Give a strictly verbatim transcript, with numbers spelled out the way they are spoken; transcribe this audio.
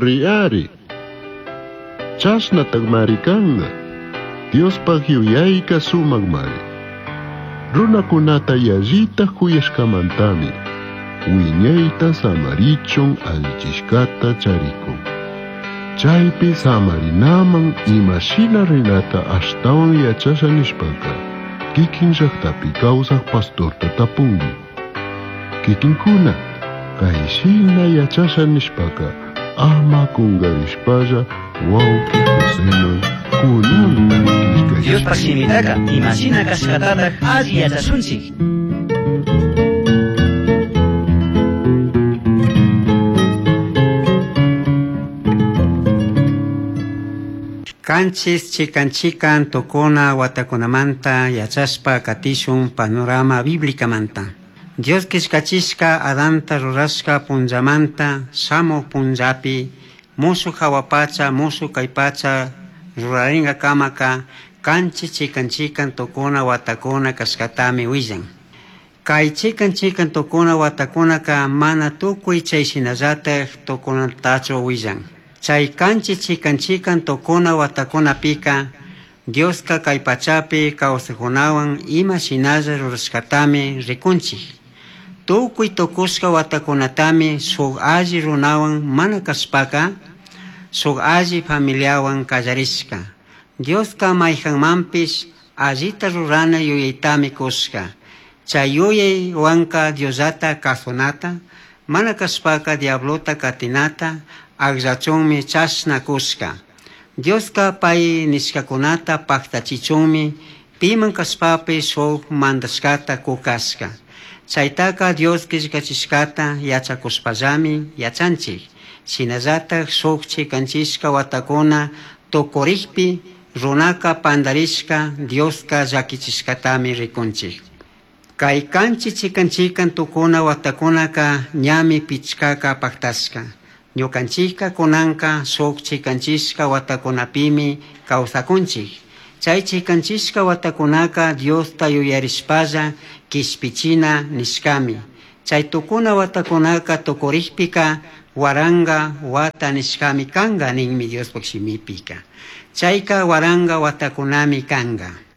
riari. Chasna tagmarikanga. Dios pagyuyayka sumagmari. Runakunata yallita huyashkamantami. Wiñayta samarichon allichishkata charikun. Chaypi samarinaman imashina rinata ashtawan yachashanishpaka. Kikin llaqtapi kawsaq pastorta tapungi. Kikinkuna kayshina yachashanishpaka ama kungarishpalla wawki Joseman kunanta kishkay. Dios paksimitaka imashina kashkatatak alli yachashunchik. Kanchis chikanchikan tokona watakunamanta yachaspa katishun panorama biblicamanta. Dios kishkachishka Adanta rurashka punllamanta samo punllapi musu hawapacha musu kaypacha ruraringa kamaka kanchis chikanchikan tokona watakuna kashkatami willan. Kay chikanchikan tokona watakunaka mana tukuy chayshinallata tokonatacho willan. Chay kanchi chikanchikan tokona watakunapika Dioska kay pachapi kawsakunawan ima shinalla rurashkatami rikunchik. Tukuy tokushka watakunatami suk alli runawan mana kashpaka suk alli familiawan kallarishka. Dioska mayhanmanpish allita rurana yuyaytami kushka. Chay yuyaywanka Diosata kasunata mana kashpaka diablota katinata agllachunmi chashna kushka. Dioska pay nishkakunata paktachichunmi piman kaspapi suk mandashkata kukashka. Chaytaka Dios kishkachishkata yachakushpallami yachanchik. Shinallata suk chikanchishka watakuna tokorikpi runaka pandarishka Dioska llakichishkatami rikunchik. Kay kanchi chikanchikan tukuna watakunaka ñami pichkaka paktashka. Ñukanchika kunanka suk chikanchishka watakunapimi kawsakunchik. Chay chikanchishka watakunaka Diosta yuyarishpalla kishpichina nishkami. Chay tukuna watakunaka tokorikpika waranga wata nishkami kanga ninmi Dios pakshimipika. Chayka waranga watakunami kanga.